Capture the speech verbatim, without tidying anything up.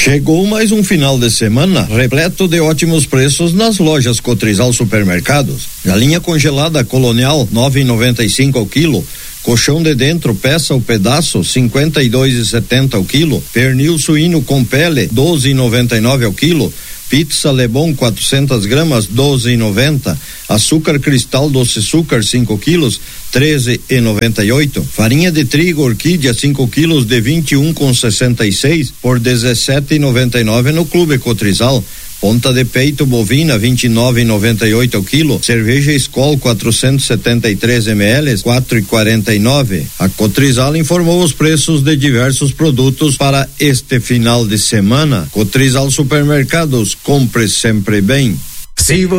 Chegou mais um final de semana repleto de ótimos preços nas lojas Cotrizal Supermercados. Galinha congelada Colonial nove e noventa e cinco ao quilo. Colchão de dentro, peça ou pedaço, cinquenta e dois e setenta ao quilo. Pernil suíno com pele, doze e noventa e nove ao quilo. Pizza Lebon quatrocentas gramas, doze e noventa. Açúcar cristal doce açúcar cinco quilos, treze e noventa e oito. Farinha de trigo orquídea cinco quilos de vinte e um com sessenta e seis por dezessete e noventa e nove no Clube Cotrizal. Ponta de peito bovina vinte e nove e noventa e oito ao quilo. Cerveja Skol quatrocentos e setenta e três mililitros, quatro e quarenta e nove. A Cotrizal informou os preços de diversos produtos para este final de semana. Cotrizal Supermercados, compre sempre bem. Se